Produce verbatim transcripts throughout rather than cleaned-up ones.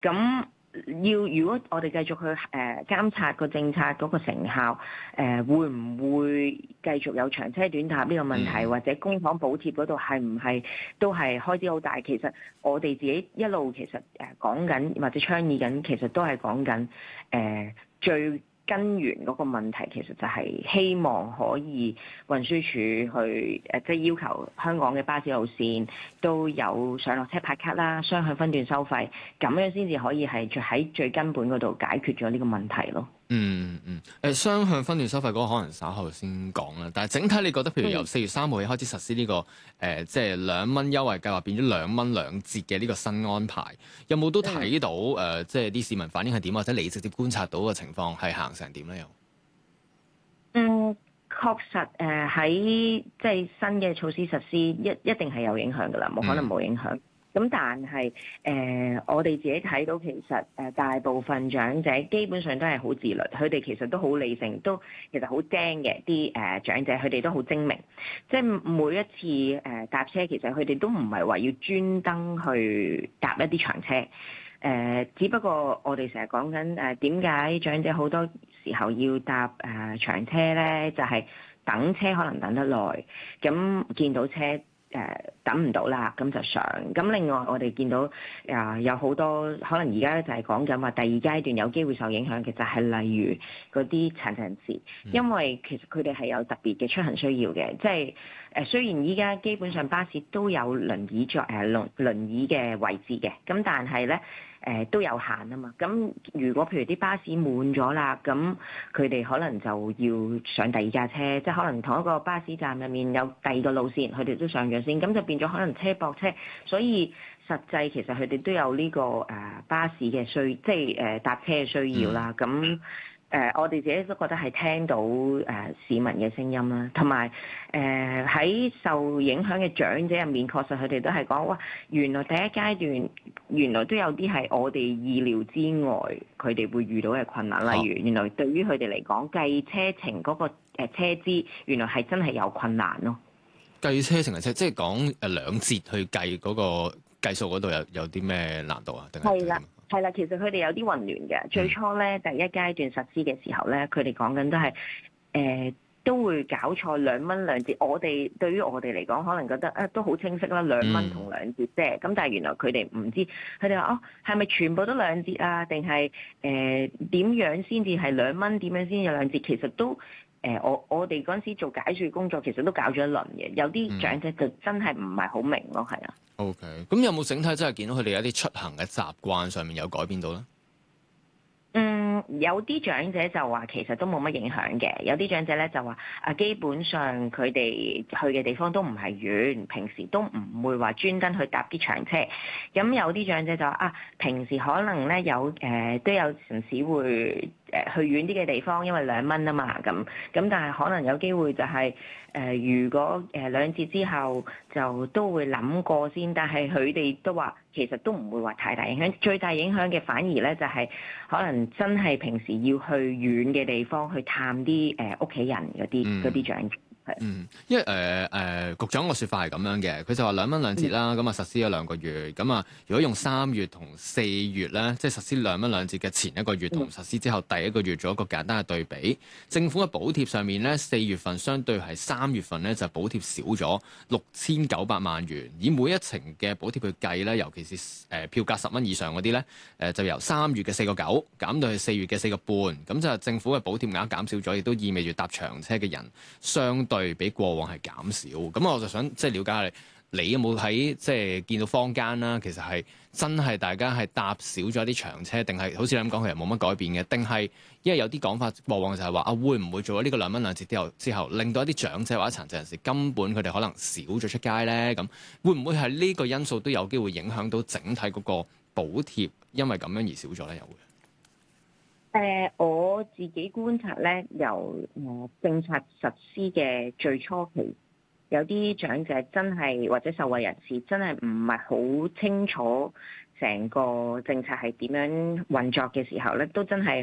咁要如果我哋繼續去誒、呃、監察個政策嗰個成效，誒、呃、會唔會繼續有長車短搭呢個問題， 嗯、 或者公帑補貼嗰度係唔係都係開支好大？其實我哋自己一路其實誒講緊或者倡議緊，其實都係講緊誒最根源嗰個問題，其實就係希望可以運輸署去誒，即係要求香港嘅巴士路線都有上落車拍卡啦，雙向分段收費，咁樣先至可以係喺最根本嗰度解決咗呢個問題咯。 嗯嗯誒，雙向分段收費嗰個可能稍後先講啦。但係整體你覺得，譬如由四月三號起開始實施呢、這個誒、呃，即係兩蚊優惠計劃變咗兩蚊兩折嘅呢個新安排，有冇都睇到誒、嗯呃，即係啲市民反應係點，或者你直接觀察到嘅情況係行成點咧？又嗯，確實誒喺即係新嘅措施實施，一一定係有影響㗎啦，冇可能冇影響。嗯咁但係誒、呃，我哋自己睇到其實誒、呃、大部分長者基本上都係好自律，佢哋其實都好理性，都其實好精嘅啲誒長者，佢哋都好精明。即係每一次誒、呃、搭車，其實佢哋都唔係話要專登去搭一啲長車。誒、呃，只不過我哋成日講緊誒點解長者好多時候要搭誒、呃、長車咧，就係、是、等車可能等得耐，咁見到車。誒、呃、等唔到啦，咁就上。咁另外我哋見到啊、呃、有好多可能而家就係講緊話第二階段有機會受影響嘅，就係例如嗰啲殘疾人士，因為其實佢哋係有特別嘅出行需要嘅，即係誒、呃、雖然依家基本上巴士都有輪椅作誒輪輪椅嘅位置嘅，咁但係咧。誒、呃、都有限啊嘛，咁如果譬如啲巴士滿咗啦，咁佢哋可能就要上第二架車，即係可能同一個巴士站入面有第二個路線，佢哋都上咗先，咁就變咗可能車駁車，所以實際其實佢哋都有呢、這個誒、呃、巴士嘅需，即係誒、呃、搭車嘅需要啦，咁、嗯。誒、呃，我哋自己都覺得係聽到誒、呃、市民嘅聲音啦，同埋誒喺受影響嘅長者入面，確實佢哋都係講，哇，原來第一階段原來都有啲係我哋意料之外，佢哋會遇到嘅困難，例如原來對於佢哋嚟講計車程嗰個誒車資，原來係真係有困難咯。 計車程係即係講誒兩折去計嗰、那個計數嗰度有有啲咩難度啊？定係點？ 係啦，其實佢哋有啲混亂嘅。最初咧，第一階段實施嘅時候咧，佢哋講緊都係誒、呃、都會搞錯兩蚊兩折。我哋對於我哋嚟講，可能覺得啊都好清晰啦，兩蚊同兩折啫。咁、嗯、但係原來佢哋唔知，佢哋話哦係咪全部都兩折啊？定係誒點樣先至係兩蚊？點樣先有兩折？其實都誒、呃、我我哋嗰陣時做解説工作，其實都搞咗一輪嘅。有啲長者就真係唔係好明咯，係啊。 O K，咁有冇整體真係見到佢哋有啲出行嘅習慣上面有改變到咧？ 嗯，有啲長者就話其實都冇乜影響嘅，有啲長者咧就話啊，基本上佢哋去嘅地方都唔係遠，平時都唔會話專登去搭啲長車。咁有啲長者就話啊，平時可能咧有誒、呃、都有陣時會誒去遠啲嘅地方，因為兩蚊啊嘛，咁咁但係可能有機會就係、是、誒、呃、如果誒兩折之後就都會諗過先，但係佢哋都話其實都唔會話太大影響，最大影響嘅反而咧就係、是、可能真係平時要去遠嘅地方去探啲誒屋企人嗰啲嗰啲長者。 嗯，因為誒誒、呃呃、局長個説法係咁樣嘅，佢就話兩蚊兩折啦，咁啊、嗯、實施咗兩個月，咁啊如果用三月同四月咧，即係實施兩蚊兩折嘅前一個月同實施之後第一個月做一個簡單嘅對比，政府嘅補貼上面咧，四月份相對係三月份咧就補貼少咗六千九百萬元，以每一程嘅補貼去計咧，尤其是誒、呃、票價十蚊以上嗰啲咧，誒、呃、就由三月嘅四個九減到去四月嘅四個半，咁就政府嘅補貼額減少咗，亦都意味住搭長車嘅人相對比過往係減少，咁我就想即係了解下你，你有冇喺即係見到坊間啦？其實係真係大家係搭少咗啲長車，定係好似你咁講，其實冇乜改變嘅？定係因為有啲講法過往就係話啊，會唔會做咗呢個兩蚊兩折之後之後，令到一啲長者或者殘疾人士根本佢哋可能少咗出街咧？咁會唔會係呢個因素都有機會影響到整體嗰個補貼，因為咁樣而少咗咧？又會？ 誒、呃、我自己觀察咧，由誒、呃、政策實施嘅最初期，有啲長者真係或者受惠人士真係唔係好清楚成個政策係點樣運作嘅時候咧，都真係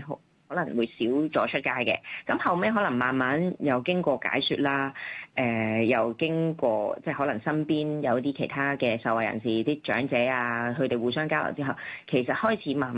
可能會少咗出街嘅。咁後尾可能慢慢又經過解説啦，誒、呃、又經過即係可能身邊有啲其他嘅受惠人士、啲長者啊，佢哋互相交流之後，其實開始慢慢